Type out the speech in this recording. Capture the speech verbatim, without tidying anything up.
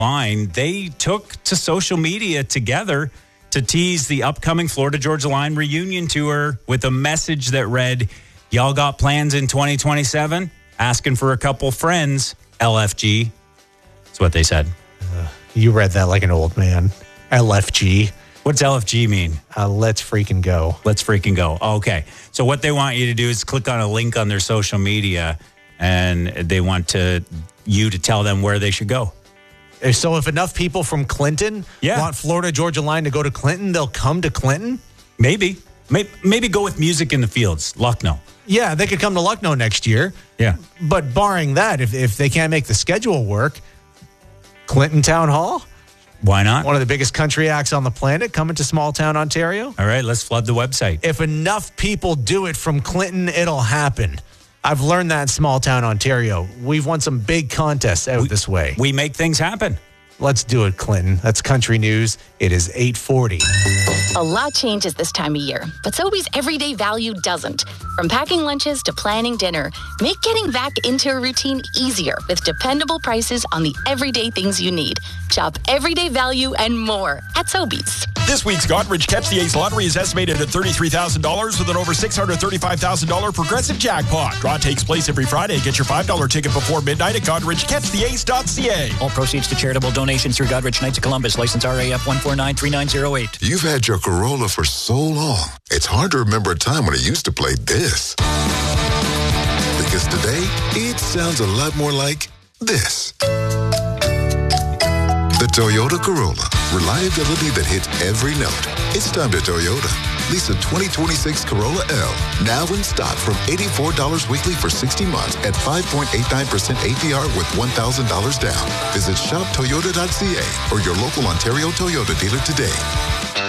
line, they took to social media together to tease the upcoming Florida Georgia Line reunion tour with a message that read, "Y'all got plans in twenty twenty-seven? Asking for a couple friends, L F G." That's what they said. Uh, you read that like an old man. L F G. What's L F G mean? Uh, let's freaking go. Let's freaking go. Okay. So what they want you to do is click on a link on their social media, and they want to you to tell them where they should go. So if enough people from Clinton yeah. want Florida Georgia Line to go to Clinton, they'll come to Clinton? Maybe. Maybe, maybe go with Music in the Fields, Lucknow. Yeah, they could come to Lucknow next year. Yeah. But barring that, if, if they can't make the schedule work, Clinton Town Hall? Why not? One of the biggest country acts on the planet coming to small town Ontario. All right, let's flood the website. If enough people do it from Clinton, it'll happen. I've learned that in small town Ontario. We've won some big contests out we, this way. We make things happen. Let's do it, Clinton. That's country news. It is eight forty. A lot changes this time of year, but Sobeys everyday value doesn't. From packing lunches to planning dinner, make getting back into a routine easier with dependable prices on the everyday things you need. Shop everyday value and more at Sobeys. This week's Godrich Catch the Ace lottery is estimated at thirty-three thousand dollars with an over six hundred thirty-five thousand dollars progressive jackpot. Draw takes place every Friday. Get your five dollar ticket before midnight at godrich catch the ace dot c a. All proceeds to charitable donations through Godrich Knights of Columbus. License R A F one four nine three nine zero eight. You've had your Corolla for so long, it's hard to remember a time when it used to play this. Because today, it sounds a lot more like this. The Toyota Corolla. Reliability that hits every note. It's time to Toyota. Lease a twenty twenty-six Corolla L. Now in stock from eighty-four dollars weekly for sixty months at five point eight nine percent A P R with one thousand dollars down. Visit shop toyota dot c a or your local Ontario Toyota dealer today.